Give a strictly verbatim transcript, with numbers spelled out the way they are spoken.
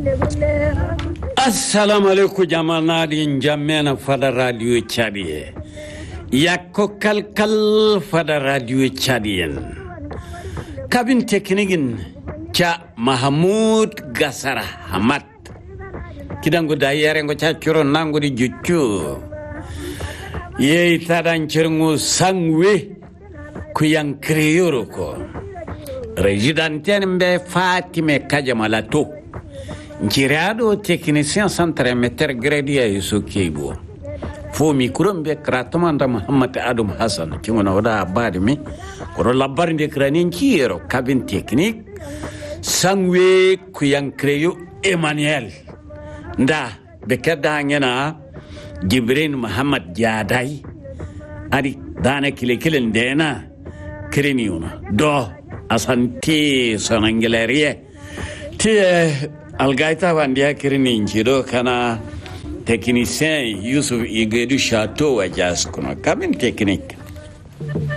assalamu alaikum jama'an jam'ana fada radio chadiye yakko kalkal fada radio chadiyen kabin teknikin cha Mahmud Gasara Hamad kidango dayare ngo cha curo nango di juccu ye tadan cirngu sangwe ku yang kriyoro ko residenten be Fatime Kajamalato njirado technicien centre meter gradia yusu kebo fo mikrombe kratomanda Muhammad Adam Hassan kingona wada abadimi ko labar de kranin kiro cabin technique sangwe ku yang kreyo Emmanuel nda be kada ngena Jibrin Muhammad Jadai ari dana kile kile ndena kreniuna do asanti sonangelerie tie algaita wandia kreni njiro kana technicien Yusuf Igedu Chateau wajas kuna kabin technique